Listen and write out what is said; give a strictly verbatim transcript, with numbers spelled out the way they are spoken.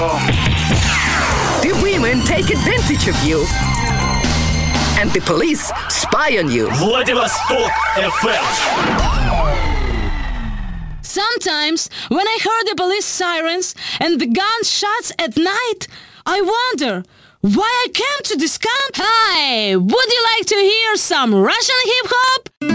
The women take advantage of you. And the police spy on you. Владивосток эф эм. Sometimes, when I heard the police sirens and the gunshots at night, I wonder why I came to this country. Hi, would you like to hear some Russian hip-hop?